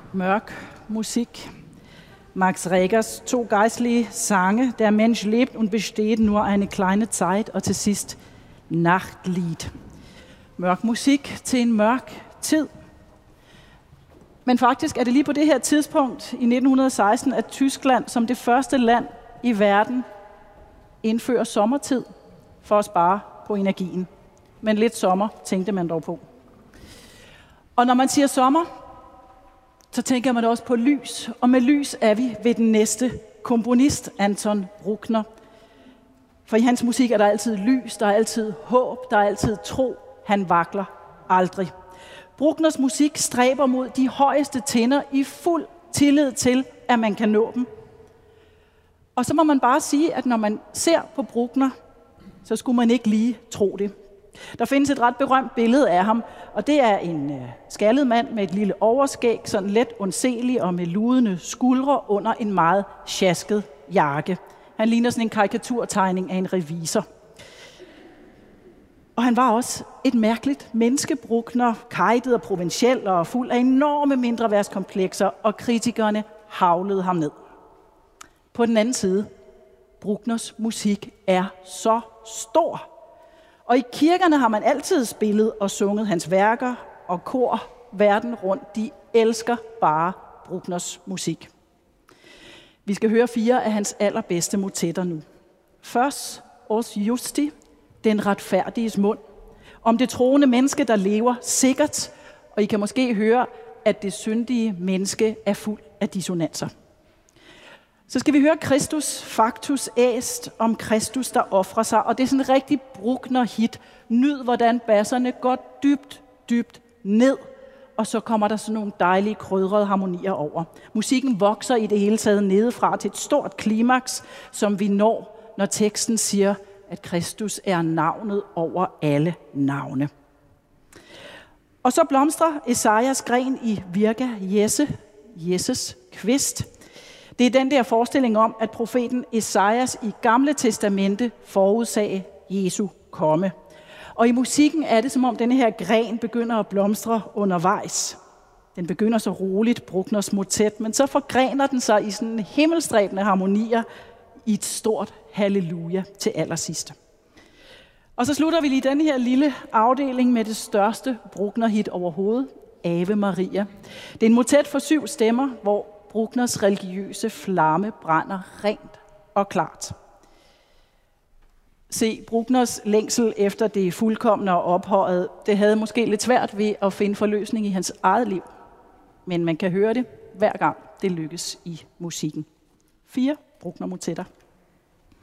Mørk musik. Max Regers 2 geistlige Sange. Der Mensch lebt und besteht nur eine kleine Zeit. Og til sidst Nachtlied. Mørk musik til en mørk tid. Men faktisk er det lige på det her tidspunkt i 1916, at Tyskland som det første land i verden indfører sommertid for at spare på energien. Men lidt sommer tænkte man dog på. Og når man siger sommer, så tænker man også på lys. Og med lys er vi ved den næste komponist, Anton Bruckner. For i hans musik er der altid lys, der er altid håb, der er altid tro. Han vakler aldrig. Bruckners musik stræber mod de højeste tinder i fuld tillid til, at man kan nå dem. Og så må man bare sige, at når man ser på Bruckner, så skulle man ikke lige tro det. Der findes et ret berømt billede af ham, og det er en skaldet mand med et lille overskæg, sådan let undselig og med ludende skuldre under en meget sjasket jakke. Han ligner sådan en karikaturtegning af en revisor. Og han var også et mærkeligt menneske, Bruckner, kajtet og provinciel og fuld af enorme mindreværdskomplekser, og kritikerne haglede ham ned. På den anden side, Bruckners musik er så stor. Og i kirkerne har man altid spillet og sunget hans værker, og kor verden rundt, de elsker bare Bruckners musik. Vi skal høre 4 af hans allerbedste motetter nu. Først Os Justi, den retfærdiges mund, om det troende menneske, der lever sikkert, og I kan måske høre, at det syndige menneske er fuld af dissonanser. Så skal vi høre Christus factus est, om Kristus, der ofrer sig, og det er sådan en rigtig Bruckner-hit. Nyd, hvordan basserne går dybt, dybt ned, og så kommer der sådan nogle dejlige krydrede harmonier over. Musikken vokser i det hele taget nedefra til et stort klimaks, som vi når teksten siger, at Kristus er navnet over alle navne. Og så blomstrer Esajas gren i Virga Jesses kvist. Det er den der forestilling om, at profeten Esajas i Gamle Testamente forudsagde Jesu komme. Og i musikken er det, som om denne her gren begynder at blomstre undervejs. Den begynder så roligt, Bruckners motet, men så forgrener den sig i sådan himmelstræbende harmonier i et stort halleluja til allersidst. Og så slutter vi lige den her lille afdeling med det største Bruckner-hit overhovedet, Ave Maria. Det er en motet for 7 stemmer, hvor Bruckners religiøse flamme brænder rent og klart. Se, Bruckners længsel efter det fuldkomne og ophøjet, det havde måske lidt svært ved at finde forløsning i hans eget liv. Men man kan høre det hver gang det lykkes i musikken. 4 Bruckner-motetter.